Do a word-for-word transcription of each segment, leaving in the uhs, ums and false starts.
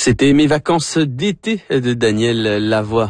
C'était mes vacances d'été de Daniel Lavoie.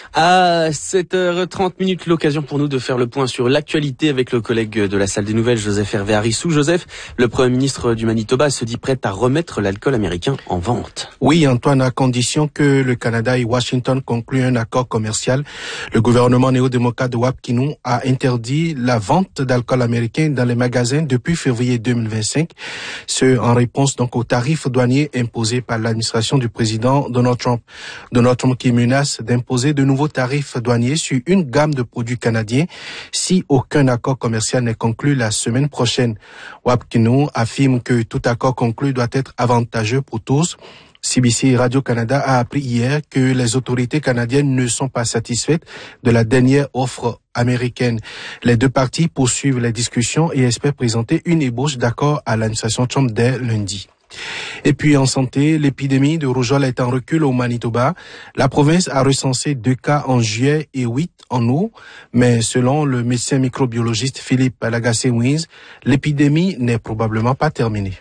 À sept heures trente minutes, l'occasion pour nous de faire le point sur l'actualité avec le collègue de la salle des nouvelles, Joseph Hervé Arissou. Joseph, le Premier ministre du Manitoba se dit prêt à remettre l'alcool américain en vente. Oui, Antoine, à condition que le Canada et Washington concluent un accord commercial. Le gouvernement néo-démocrate de Wapkinou a interdit la vente d'alcool américain dans les magasins depuis février deux mille vingt-cinq. Ce en réponse donc aux tarifs douaniers imposés par l'administration du président Donald Trump. Donald Trump qui menace d'imposer de nouveaux tarifs douaniers sur une gamme de produits canadiens si aucun accord commercial n'est conclu la semaine prochaine. Wapkinou affirme que tout accord conclu doit être avantageux pour tous. C B C Radio-Canada a appris hier que les autorités canadiennes ne sont pas satisfaites de la dernière offre américaine. Les deux parties poursuivent les discussions et espèrent présenter une ébauche d'accord à l'administration Trump dès lundi. Et puis en santé, l'épidémie de rougeole est en recul au Manitoba. La province a recensé deux cas en juillet et huit en août, mais selon le médecin microbiologiste Philippe Lagacé-Wins, l'épidémie n'est probablement pas terminée.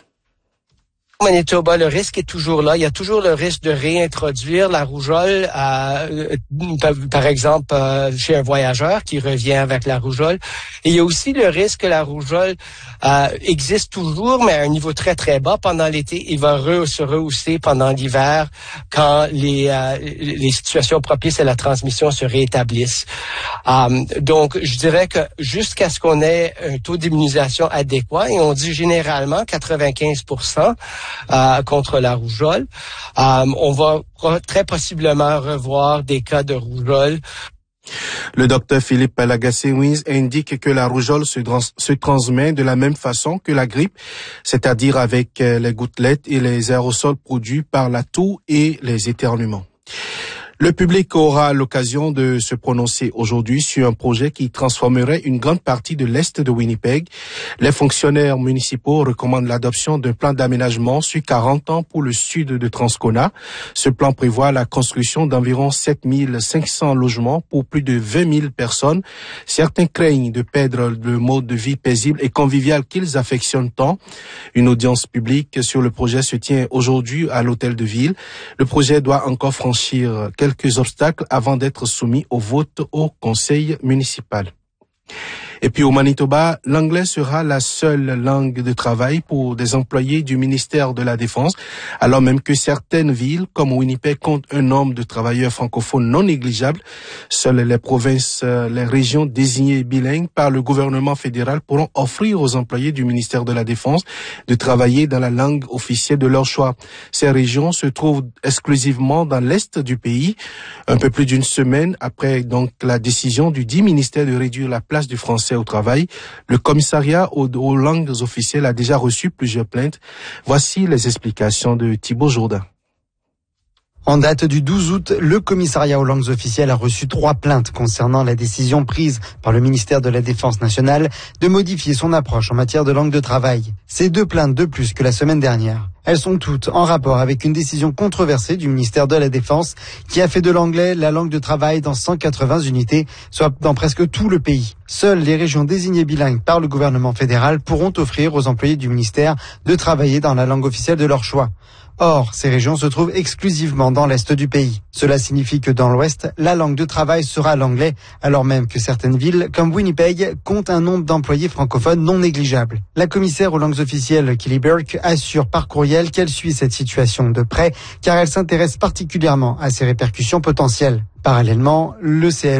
Au Manitoba, le risque est toujours là. Il y a toujours le risque de réintroduire la rougeole, euh, par, par exemple, euh, chez un voyageur qui revient avec la rougeole. Et il y a aussi le risque que la rougeole euh, existe toujours, mais à un niveau très, très bas pendant l'été. Il va re- se rehausser pendant l'hiver quand les, euh, les situations propices à la transmission se rétablissent. Euh, donc, je dirais que jusqu'à ce qu'on ait un taux d'immunisation adéquat, et on dit généralement quatre-vingt-quinze pour cent, Euh, contre la rougeole. Euh, on va très possiblement revoir des cas de rougeole. Le docteur Philippe Lagacé-Wins indique que la rougeole se, trans- se transmet de la même façon que la grippe, c'est-à-dire avec les gouttelettes et les aérosols produits par la toux et les éternuements. Le public aura l'occasion de se prononcer aujourd'hui sur un projet qui transformerait une grande partie de l'Est de Winnipeg. Les fonctionnaires municipaux recommandent l'adoption d'un plan d'aménagement sur quarante ans pour le sud de Transcona. Ce plan prévoit la construction d'environ sept mille cinq cents logements pour plus de vingt mille personnes. Certains craignent de perdre le mode de vie paisible et convivial qu'ils affectionnent tant. Une audience publique sur le projet se tient aujourd'hui à l'hôtel de ville. Le projet doit encore franchir quelques quelques obstacles avant d'être soumis au vote au conseil municipal. Et puis au Manitoba, l'anglais sera la seule langue de travail pour des employés du ministère de la Défense, alors même que certaines villes comme Winnipeg comptent un nombre de travailleurs francophones non négligeable. Seules les provinces, les régions désignées bilingues par le gouvernement fédéral pourront offrir aux employés du ministère de la Défense de travailler dans la langue officielle de leur choix. Ces régions se trouvent exclusivement dans l'est du pays. Un peu plus d'une semaine après donc la décision du dit ministère de réduire la place du français au travail, le commissariat aux, aux langues officielles a déjà reçu plusieurs plaintes. Voici les explications de Thibault Jourdain. En date du douze août, le commissariat aux langues officielles a reçu trois plaintes concernant la décision prise par le ministère de la Défense nationale de modifier son approche en matière de langue de travail. C'est deux plaintes de plus que la semaine dernière. Elles sont toutes en rapport avec une décision controversée du ministère de la Défense qui a fait de l'anglais la langue de travail dans cent quatre-vingts unités, soit dans presque tout le pays. Seules les régions désignées bilingues par le gouvernement fédéral pourront offrir aux employés du ministère de travailler dans la langue officielle de leur choix. Or, ces régions se trouvent exclusivement dans l'est du pays. Cela signifie que dans l'ouest, la langue de travail sera l'anglais, alors même que certaines villes, comme Winnipeg, comptent un nombre d'employés francophones non négligeable. La commissaire aux langues officielles, Kelly Burke, assure par courriel qu'elle suit cette situation de près, car elle s'intéresse particulièrement à ses répercussions potentielles. Parallèlement, le C L